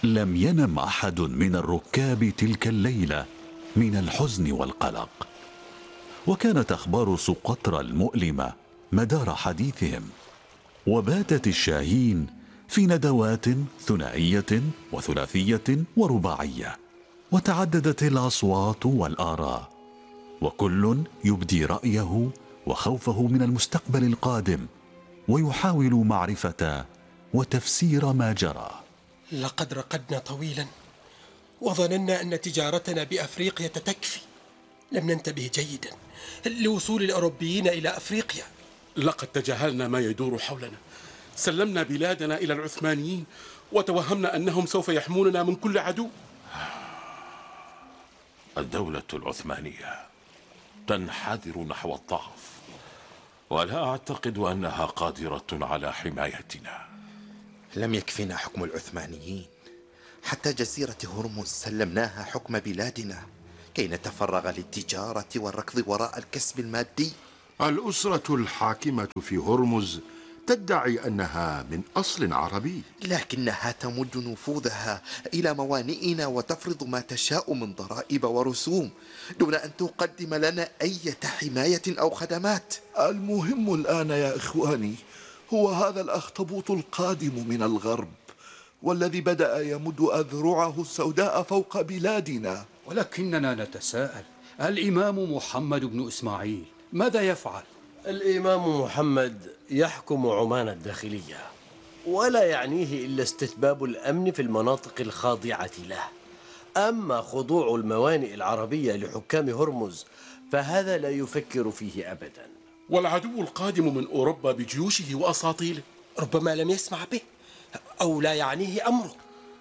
لم ينم أحد من الركاب تلك الليلة من الحزن والقلق، وكانت أخبار سقطرى المؤلمة مدار حديثهم. وباتت الشاهين في ندوات ثنائية وثلاثية ورباعية، وتعددت الأصوات والآراء، وكل يبدي رأيه وخوفه من المستقبل القادم، ويحاول معرفة وتفسير ما جرى. لقد رقدنا طويلا وظننا أن تجارتنا بأفريقيا تكفي. لم ننتبه جيدا لوصول الأوروبيين إلى أفريقيا. لقد تجاهلنا ما يدور حولنا، سلمنا بلادنا إلى العثمانيين وتوهمنا أنهم سوف يحموننا من كل عدو. الدولة العثمانية تنحدر نحو الضعف، ولا أعتقد أنها قادرة على حمايتنا. لم يكفنا حكم العثمانيين، حتى جزيرة هرمز سلمناها حكم بلادنا كي نتفرغ للتجارة والركض وراء الكسب المادي. الأسرة الحاكمة في هرمز تدعي أنها من أصل عربي، لكنها تمد نفوذها إلى موانئنا وتفرض ما تشاء من ضرائب ورسوم دون أن تقدم لنا أي حماية أو خدمات. المهم الآن يا إخواني هو هذا الأخطبوط القادم من الغرب، والذي بدأ يمد أذرعه السوداء فوق بلادنا. ولكننا نتساءل، الإمام محمد بن إسماعيل ماذا يفعل؟ الإمام محمد يحكم عمان الداخلية، ولا يعنيه إلا استتباب الأمن في المناطق الخاضعة له. أما خضوع الموانئ العربية لحكام هرمز فهذا لا يفكر فيه أبدا. والعدو القادم من أوروبا بجيوشه وأساطيله ربما لم يسمع به أو لا يعنيه أمره.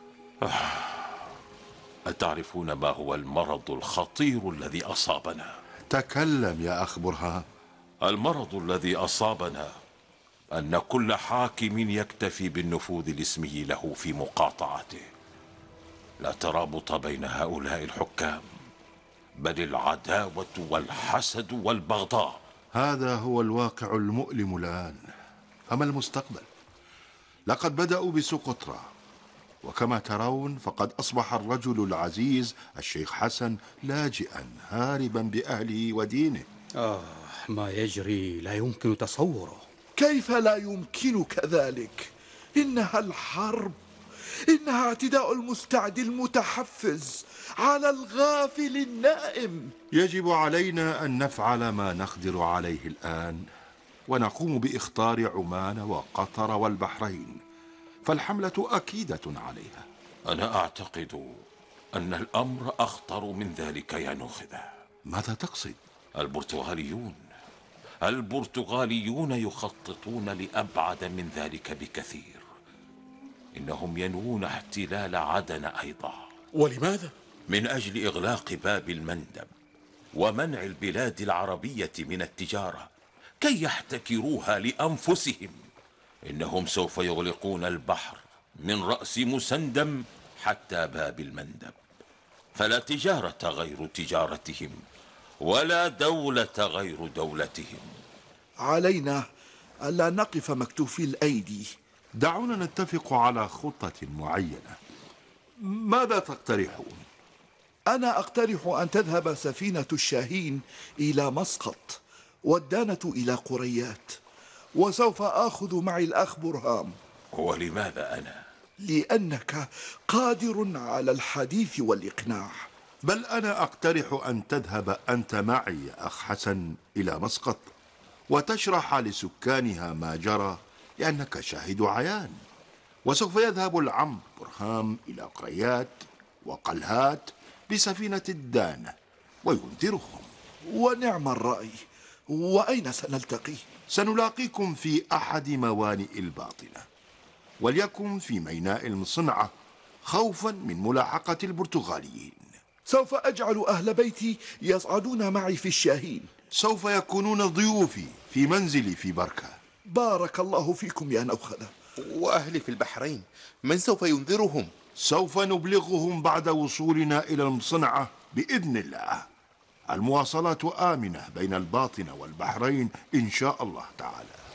أتعرفون ما هو المرض الخطير الذي أصابنا؟ تكلم يا أخ برهان. المرض الذي أصابنا أن كل حاكم يكتفي بالنفوذ الاسمي له في مقاطعته. لا ترابط بين هؤلاء الحكام، بل العداوة والحسد والبغضاء. هذا هو الواقع المؤلم الآن، فما المستقبل؟ لقد بدأوا بسقطرى، وكما ترون فقد أصبح الرجل العزيز الشيخ حسن لاجئا هاربا بأهله ودينه. ما يجري لا يمكن تصوره. كيف لا يمكنك ذلك؟ إنها الحرب، إنها اعتداء المستعد المتحفز على الغافل النائم. يجب علينا أن نفعل ما نقدر عليه الآن، ونقوم بإخطار عمان وقطر والبحرين، فالحملة أكيدة عليها. أنا أعتقد أن الأمر أخطر من ذلك يا نخبة. ماذا تقصد؟ البرتغاليون يخططون لأبعد من ذلك بكثير. إنهم ينوون احتلال عدن أيضا. ولماذا؟ من أجل إغلاق باب المندب ومنع البلاد العربية من التجارة كي يحتكروها لأنفسهم. إنهم سوف يغلقون البحر من رأس مسندم حتى باب المندب، فلا تجارة غير تجارتهم ولا دولة غير دولتهم. علينا ألا نقف مكتوفي الأيدي. دعونا نتفق على خطة معينة. ماذا تقترحون؟ أنا أقترح أن تذهب سفينة الشاهين إلى مسقط والدانة إلى قريات، وسوف آخذ معي الأخ برهام. ولماذا أنا؟ لأنك قادر على الحديث والإقناع. بل أنا أقترح أن تذهب أنت معي يا أخ حسن إلى مسقط وتشرح لسكانها ما جرى، لأنك شاهد عيان. وسوف يذهب العم برهام إلى قريات وقلهات بسفينة الدانة وينذرهم. ونعم الرأي. وأين سنلتقي؟ سنلاقيكم في أحد موانئ الباطنة، وليكن في ميناء المصنعة، خوفا من ملاحقة البرتغاليين. سوف أجعل أهل بيتي يصعدون معي في الشاهين. سوف يكونون ضيوفي في منزلي في بركة. بارك الله فيكم يا نوخلة. وأهلي في البحرين من سوف ينذرهم؟ سوف نبلغهم بعد وصولنا إلى المصنعة بإذن الله. المواصلات آمنة بين الباطنة والبحرين إن شاء الله تعالى.